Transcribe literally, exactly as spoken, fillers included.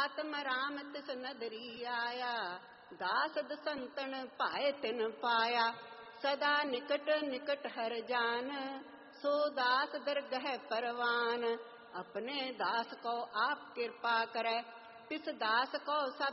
आत्म राम तिस नदरी आया, दास दसंतन पाए तिन पाया। सदा निकट निकट हर जान, सो दास दरगह परवान। अपने दास को आप कृपा करे, तिस दास को सब